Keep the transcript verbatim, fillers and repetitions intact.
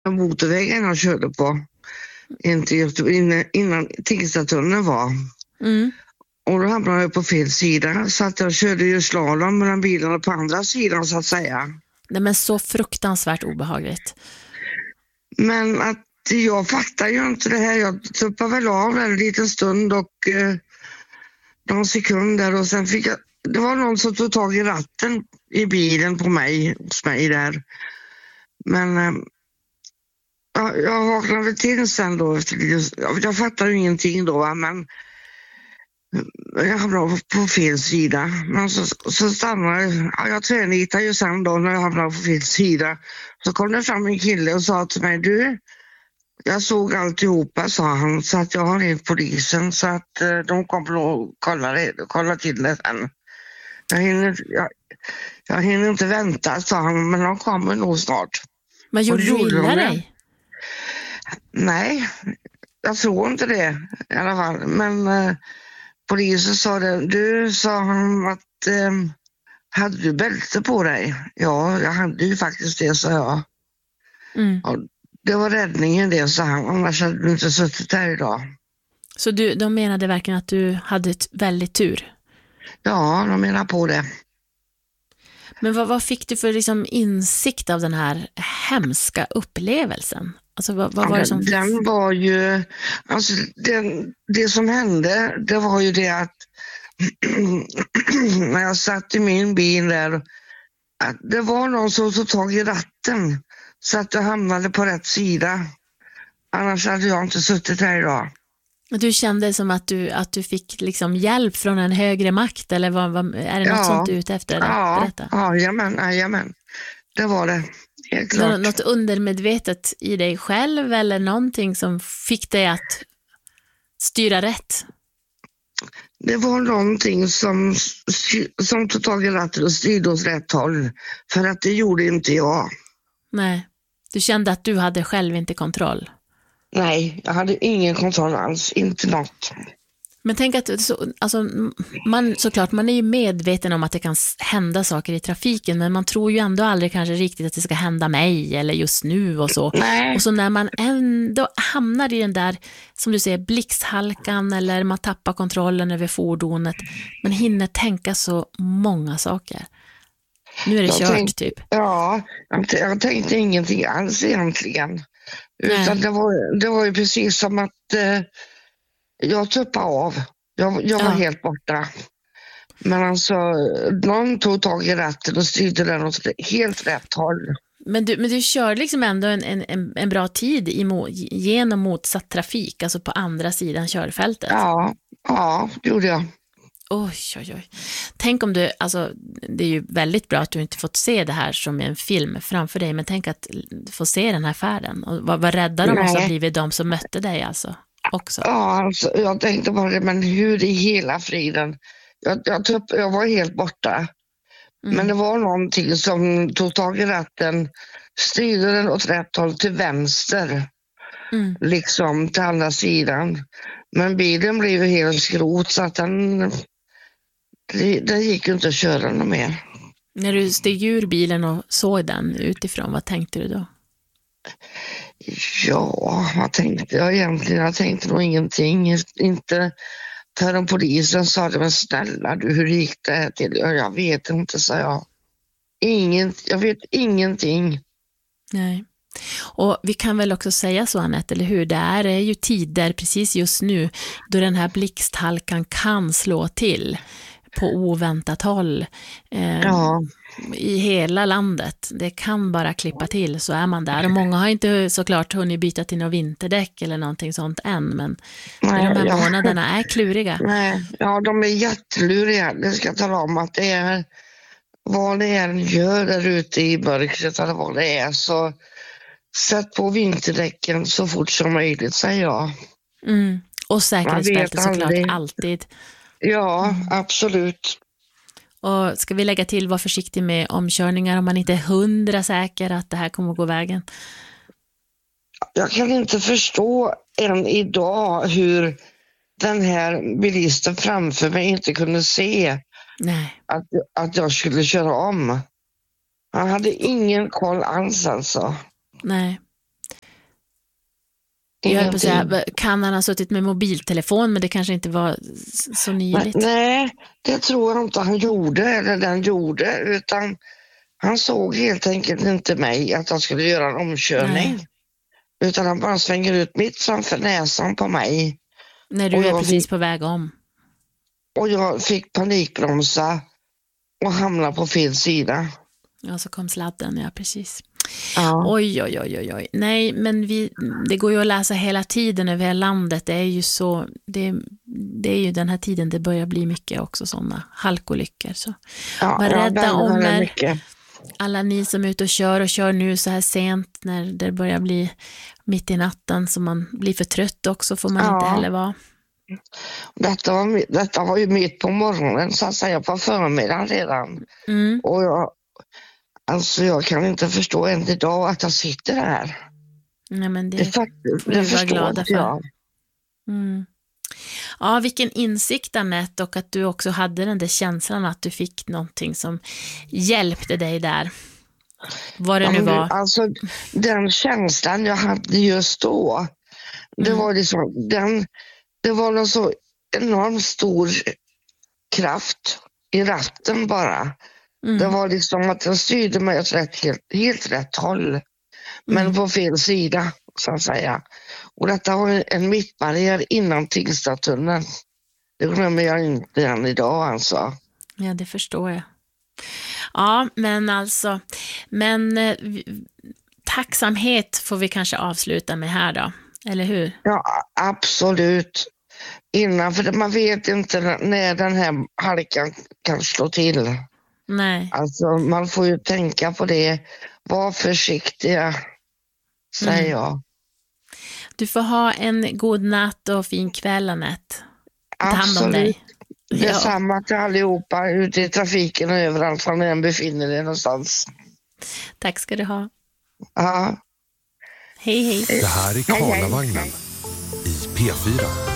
motorvägen jag körde på. Inte Göteborg, innan, innan Tingstadtunneln var. Mm. Och då hamnade jag på fel sida. Så att jag körde ju slalom mellan bilarna på andra sidan så att säga. Nej, men så fruktansvärt obehagligt. Men att jag fattar ju inte det här. Jag tuppade väl av en liten stund och eh, någon sekunder och sen fick jag, det var någon som tog tag i ratten i bilen på mig, hos mig där. Men eh, jag, jag vaknade till sen då. Jag, jag fattar ju ingenting då, va? Men jag hamnade på fel sida. Men så, så stannade ja, jag. Tvärnitade ju sen då när jag hamnade på fel sida. Så kom det fram en kille och sa till mig, du, jag såg alltihopa, sa han, så att jag har ringt polisen så att eh, de kommer att kolla, det, kolla till det sen. Jag hinner, jag, jag hinner inte vänta, sa han, men de kommer nog snart. Men gjorde du illa dig? Nej, jag tror inte det i alla fall. Men eh, polisen sa det, du, sa han, att eh, hade du bälte på dig? Ja, jag hade ju faktiskt det, sa jag. Mm. Ja, det var räddningen det, sa han, annars hade du inte suttit här idag. Så du, de menade verkligen att du hade ett väldigt tur? Ja, de menar på det. Men vad, vad fick du för liksom insikt av den här hemska upplevelsen? Alltså vad, vad var det som... Den var ju, alltså den, det som hände, det var ju det att när jag satt i min bil där, att det var någon som tog tag i ratten så att jag hamnade på rätt sida. Annars hade jag inte suttit här idag. Du kände som att du, att du fick liksom hjälp från en högre makt, eller vad, vad, är det något Ja. sånt du är ute efter? Ja, Berätta. ja, jamen, jamen. Det var det, helt klart. Nå- Något undermedvetet i dig själv eller någonting som fick dig att styra rätt? Det var någonting som, som tog tag i ratten och styrde åt rätt håll. För att det gjorde inte jag. Nej, du kände att du hade själv inte kontroll. Nej, jag hade ingen kontroll alls, inte något. Men tänk att så, alltså, man, såklart, man är ju medveten om att det kan hända saker i trafiken, men man tror ju ändå aldrig kanske riktigt att det ska hända mig eller just nu och så. Nej. Och så när man ändå hamnar i den där, som du säger, blixthalkan eller man tappar kontrollen över fordonet, man hinner tänka så många saker. Nu är det Jag kört tänk, typ. Ja, jag, jag tänkte ingenting alls egentligen. Utan det var, det var ju precis som att eh, jag tuppade av. Jag, jag var Ja. helt borta. Men alltså, någon tog tag i ratten och styrde den åt helt rätt håll. Men du, men du kör liksom ändå en, en, en bra tid imo, genom motsatt trafik, alltså på andra sidan körfältet. Ja, ja, det gjorde jag. Oj, oj, oj. Tänk om du, alltså det är ju väldigt bra att du inte fått se det här som en film framför dig, men tänk att få se den här färden. Och vad, vad rädda de måste ha blivit de som mötte dig alltså också. Ja, alltså, jag tänkte bara det, men hur i hela friden? Jag, jag, tupp, jag var helt borta. Mm. Men det var någonting som tog tag i ratten, styrde den åt rätt håll till vänster. Mm. Liksom till andra sidan. Men bilen blev ju helt skrot så att den, den gick ju inte att köra något mer. När du steg ur bilen och såg den utifrån, vad tänkte du då? Ja, vad tänkte jag egentligen? Jag tänkte nog ingenting. Inte förrän polisen sa det, men snälla du, hur gick det här till? Ja, jag vet inte, sa jag. Ingen, jag vet ingenting. Nej. Och vi kan väl också säga så, Anette, eller hur? Det är ju tider precis just nu då den här blixthalkan kan slå till på oväntat håll eh, Ja. i hela landet. Det kan bara klippa till, så är man där. Och många har inte såklart hunnit byta till något vinterdäck eller någonting sånt än, men Nej, de här ja. månaderna är kluriga. Nej, ja, de är jätteluriga. Det ska jag tala om att det är vad det än gör där ute i mörkret eller vad det är, så sätt på vinterdäcken så fort som möjligt, säger jag. Mm. Och säkerhetsbälte såklart aldrig. alltid. Ja, Mm. absolut. Och ska vi lägga till, var försiktig med omkörningar om man inte är hundra säker att det här kommer att gå vägen. Jag kan inte förstå än idag hur den här bilisten framför mig inte kunde se Nej. att, att jag skulle köra om. Han hade ingen koll alls alltså. Nej. Jag höll på att säga, kan han ha suttit med mobiltelefon, men det kanske inte var så nyligt. Nej, det tror jag inte han gjorde eller den gjorde, utan han såg helt enkelt inte mig att jag skulle göra en omkörning. Nej. Utan han bara svänger ut mitt framför näsan på mig. När du är precis fick, på väg om. Och jag fick panikbromsa och hamna på fel sida. Ja, så kom sladden, ja precis. Ja. Oj, oj, oj, oj, oj. Nej, men vi, det går ju att läsa hela tiden över hela landet. Det är ju så, det, det är ju den här tiden det börjar bli mycket också sådana halkolyckor. Så ja, var rädda ja, om er. Mycket. Alla ni som är ute och kör och kör nu så här sent när det börjar bli mitt i natten så man blir för trött också får man ja. inte heller vara. Detta var, detta var ju mitt på morgonen så att säga på förmiddagen redan. Mm. Och jag, alltså jag kan inte förstå än idag att jag sitter här. Nej, men det, det, faktiskt, det det förstår glada för. jag. Mm. Ja, vilken insikt Annette, och att du också hade den där känslan att du fick någonting som hjälpte dig där. Vad det ja, nu var. Alltså den känslan jag hade just då, det mm. var liksom den, det var någon så enormt stor kraft i ratten bara. Mm. Det var liksom att den styrde mig åt rätt, helt, helt rätt håll. Mm. Men på fel sida så att säga. Och detta var en mittbarriär innan Tingstadtunneln. Det glömmer jag inte än idag alltså. Ja, det förstår jag. Ja, men alltså, men eh, tacksamhet får vi kanske avsluta med här då, eller hur? Ja, absolut. Innan, för man vet inte när den här halkan kan slå till. Nej. Alltså man får ju tänka på det. Var försiktiga, säger mm. jag. Du får ha en god natt och fin kväll, Annette. Ta hand om dig. Det är samma till allihopa ute i trafiken och överallt från den befinner dig någonstans. Tack ska du ha. Ja. Hej, hej. Det här är Karlavagnen i P fyra.